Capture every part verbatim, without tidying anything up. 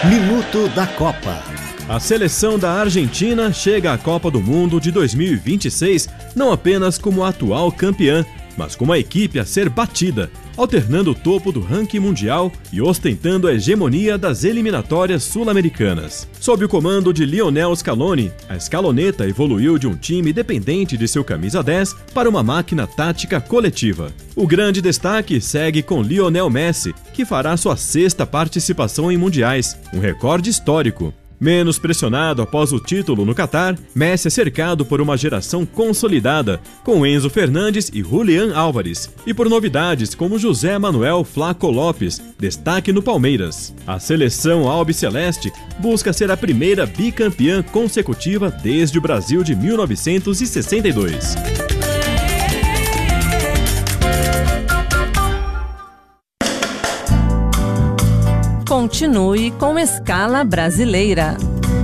Minuto da Copa. A seleção da Argentina chega à Copa do Mundo de dois mil e vinte e seis não apenas como atual campeã, mas como a equipe a ser batida, alternando o topo do ranking mundial e ostentando a hegemonia das eliminatórias sul-americanas. Sob o comando de Lionel Scaloni, a escaloneta evoluiu de um time dependente de seu camisa dez para uma máquina tática coletiva. O grande destaque segue com Lionel Messi, que fará sua sexta participação em mundiais, um recorde histórico. Menos pressionado após o título no Catar, Messi é cercado por uma geração consolidada, com Enzo Fernandes e Julián Álvares, e por novidades como José Manuel Flaco Lopes, destaque no Palmeiras. A seleção albiceleste busca ser a primeira bicampeã consecutiva desde o Brasil de mil novecentos e sessenta e dois. Continue com Escala Brasileira.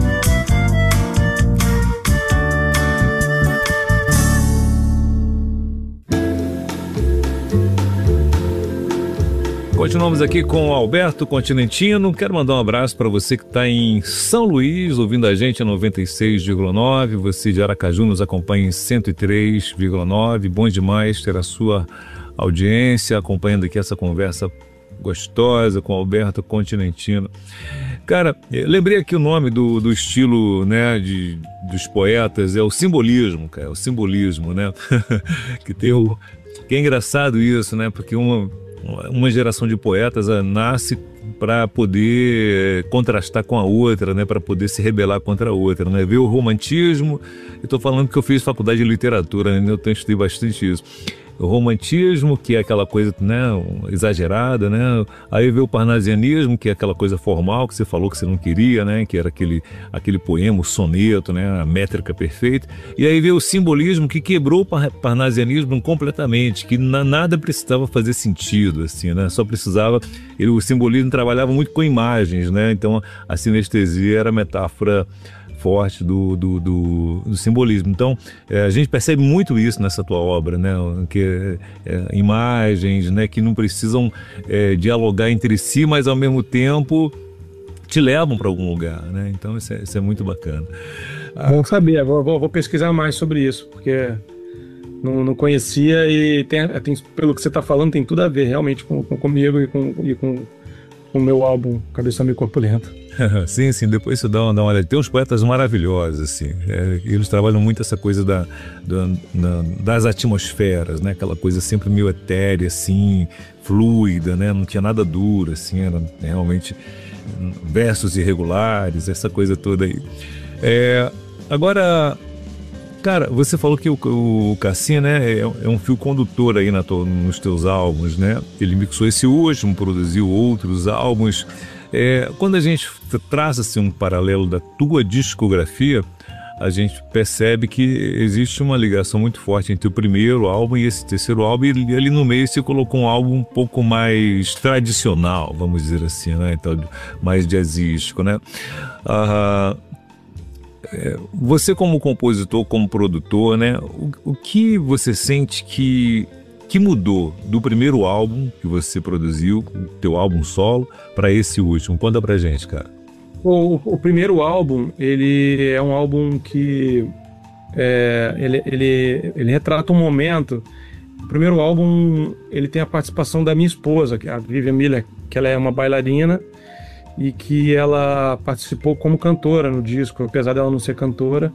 Continuamos aqui com o Alberto Continentino. Quero mandar um abraço para você que está em São Luís, ouvindo a gente a noventa e seis vírgula nove. Você de Aracaju nos acompanha em cento e três vírgula nove. Bom demais ter a sua audiência acompanhando aqui essa conversa gostosa com Alberto Continentino. Cara, lembrei aqui o nome do, do estilo, né, de, dos poetas, é o simbolismo, cara, é o simbolismo, né? que tem o, que é engraçado isso, né? Porque uma, uma geração de poetas a, nasce para poder contrastar com a outra, né? Para poder se rebelar contra a outra, né? Ver o romantismo, eu estou falando que eu fiz faculdade de literatura, né? Eu tenho estudado bastante isso. O romantismo, que é aquela coisa, né, exagerada, né? Aí veio o parnasianismo, que é aquela coisa formal que você falou que você não queria, né? Que era aquele, aquele poema, o soneto, né? A métrica perfeita. E aí veio o simbolismo, que quebrou o parnasianismo completamente, que na, nada precisava fazer sentido, assim, né? Só precisava... Ele, o simbolismo trabalhava muito com imagens, né? Então a sinestesia era a metáfora forte do, do, do, do simbolismo. Então, é, a gente percebe muito isso nessa tua obra, né? Que, é, imagens, né? Que não precisam é, dialogar entre si, mas ao mesmo tempo te levam para algum lugar, né? Então, isso é, isso é muito bacana. Ah, bom saber, vou, vou, vou pesquisar mais sobre isso, porque não, não conhecia e tem, tem, pelo que você está falando tem tudo a ver realmente com, com, comigo e com, e com o meu álbum Cabeça Meio Corpulenta. Sim, sim, depois você dá uma, dá uma olhada. Tem uns poetas maravilhosos, assim. É, eles trabalham muito essa coisa da, da, da, das atmosferas, né? Aquela coisa sempre meio etérea, assim, fluida, né? Não tinha nada duro, assim, era realmente versos irregulares, essa coisa toda aí. É, agora, cara, você falou que o, o Cassim, né, é, é um fio condutor aí na to, nos teus álbuns, né? Ele mixou esse último, produziu outros álbuns. É, quando a gente traça assim, um paralelo da tua discografia, a gente percebe que existe uma ligação muito forte entre o primeiro álbum e esse terceiro álbum, e ali no meio você colocou um álbum um pouco mais tradicional, vamos dizer assim, né? Então, mais jazzístico, né? Ah, é, você como compositor, como produtor, né? O, o que você sente que que mudou do primeiro álbum que você produziu, teu álbum solo, para esse último? Conta pra gente, cara. O, o primeiro álbum, ele é um álbum que é, ele, ele, ele retrata um momento. O primeiro álbum, ele tem a participação da minha esposa, que é a Vivian Miller, que ela é uma bailarina e que ela participou como cantora no disco. Apesar dela não ser cantora,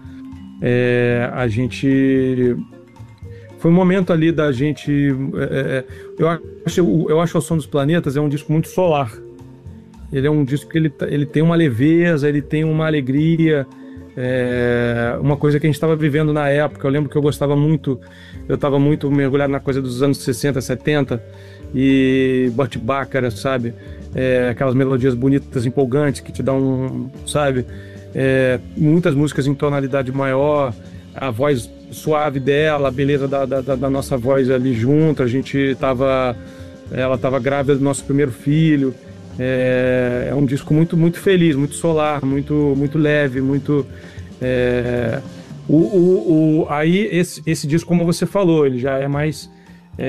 é, a gente... Foi um momento ali da gente... É, eu, acho, eu acho O Som dos Planetas é um disco muito solar. Ele é um disco que ele, ele tem uma leveza, ele tem uma alegria, é, uma coisa que a gente estava vivendo na época. Eu lembro que eu gostava muito, eu estava muito mergulhado na coisa dos anos sessenta, setenta, e Burt Bacharach, sabe? É, aquelas melodias bonitas, empolgantes, que te dão, um, sabe? É, muitas músicas em tonalidade maior, a voz suave dela, a beleza da, da, da nossa voz ali junto. A gente tava, ela estava grávida do nosso primeiro filho. É, é um disco muito, muito feliz, muito solar, muito, muito leve, muito... É, o, o, o, aí esse, esse disco, como você falou, ele já é mais